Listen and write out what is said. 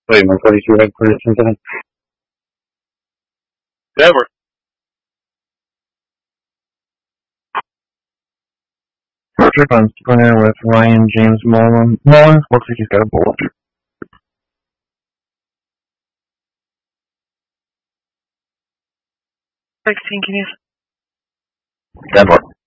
Wait, my 42 headquarters incident. Never. Trip on Sprinter with Ryan James Mullen. Looks like he's got a bullet. 16, can you? 10-4.